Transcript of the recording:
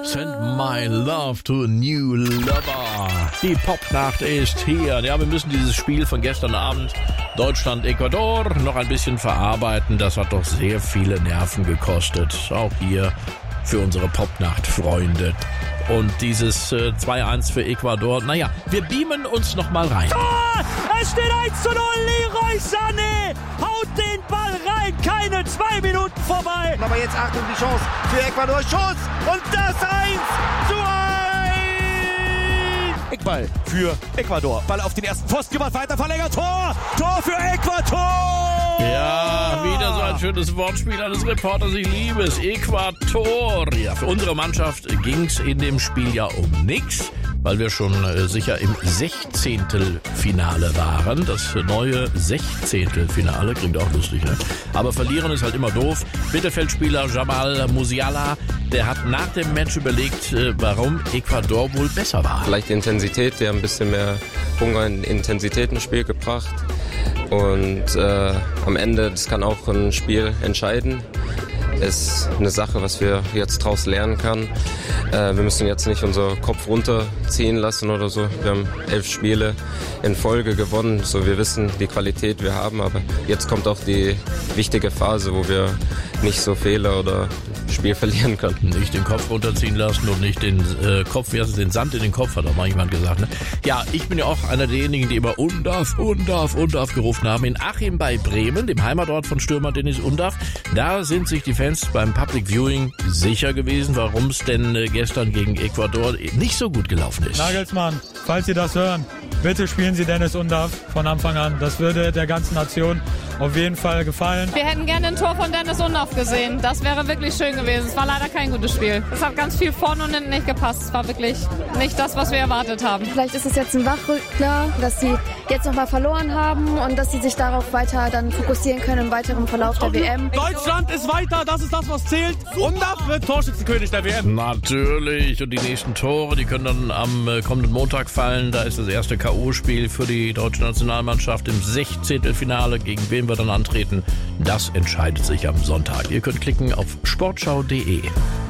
Send my love to a new lover. Die Popnacht ist hier. Ja, wir müssen dieses Spiel von gestern Abend Deutschland-Ecuador noch ein bisschen verarbeiten. Das hat doch sehr viele Nerven gekostet. Auch hier für unsere Popnacht-Freunde. Und dieses 2-1 für Ecuador. Naja, wir beamen uns noch mal rein. Es steht 1:0. Leroy Sané haut den Ball rein. Keine 2 Minuten vorbei. Aber jetzt Achtung, die Chance für Ecuador. Schuss und das 1:1. Eckball für Ecuador. Ball auf den ersten Pfosten gemacht. Weiter verlängert. Tor für Ecuador. Ja, wieder so ein schönes Wortspiel eines Reporters. Ich liebe es. Ecuador. Ja, für unsere Mannschaft ging es in dem Spiel ja um nichts, weil wir schon sicher im 16. Finale waren. Das neue 16. Finale klingt auch lustig, ne? Aber verlieren ist halt immer doof. Mittelfeldspieler Jamal Musiala, der hat nach dem Match überlegt, warum Ecuador wohl besser war. Vielleicht die Intensität, die haben ein bisschen mehr Hunger in Intensität ins Spiel gebracht. Und am Ende, das kann auch ein Spiel entscheiden. Ist eine Sache, was wir jetzt draus lernen können. Wir müssen jetzt nicht unser Kopf runterziehen lassen oder so. Wir haben 11 Spiele in Folge gewonnen. So, wir wissen die Qualität wir haben, aber jetzt kommt auch die wichtige Phase, wo wir nicht so Fehler oder Spiel verlieren können. Nicht den Kopf runterziehen lassen und nicht den den Sand in den Kopf, hat auch mal jemand gesagt. Ne? Ja, ich bin ja auch einer derjenigen, die immer Undarf gerufen haben. In Achim bei Bremen, dem Heimatort von Stürmer Dennis Undarf, da sind sich die Fans beim Public Viewing sicher gewesen, warum es denn gestern gegen Ecuador nicht so gut gelaufen ist. Nagelsmann, falls Sie das hören, bitte spielen Sie Dennis Undarf von Anfang an. Das würde der ganzen Nation auf jeden Fall gefallen. Wir hätten gerne ein Tor von Dennis Undarf gesehen. Das wäre wirklich schön gewesen. Es war leider kein gutes Spiel. Es hat ganz viel vorne und hinten nicht gepasst. Es war wirklich nicht das, was wir erwartet haben. Vielleicht ist es jetzt ein Wachrüttler, dass sie jetzt nochmal verloren haben und dass sie sich darauf weiter dann fokussieren können im weiteren Verlauf der WM. Deutschland ist weiter, das ist das, was zählt. Undarf wird Torschützenkönig der WM. Natürlich. Und die nächsten Tore, die können dann am kommenden Montag fallen. Da ist das erste K.O.-Spiel für die deutsche Nationalmannschaft im 16. Finale. Gegen wen wir dann antreten, das entscheidet sich am Sonntag. Ihr könnt klicken auf sportschau.de.